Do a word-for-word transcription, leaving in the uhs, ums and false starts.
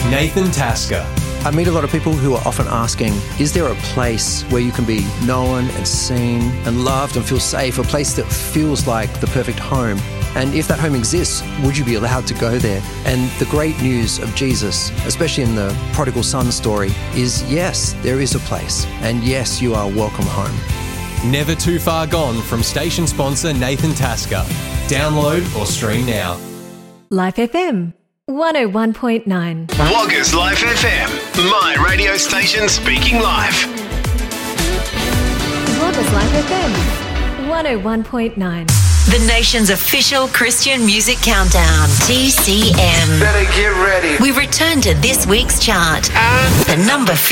Nathan Tasker. I meet a lot of people who are often asking, is there a place where you can be known and seen and loved and feel safe, a place that feels like the perfect home? And if that home exists, would you be allowed to go there? And the great news of Jesus, especially in the prodigal son story, is yes, there is a place. And yes, you are welcome home. Never too far gone from station sponsor Nathan Tasker. Download or stream now. Life F M, one oh one point nine. Wagga's Life F M, my radio station speaking live. Wagga's Life F M, one oh one point nine. The nation's official Christian music countdown, T C M. Better get ready. We return to this week's chart. And the number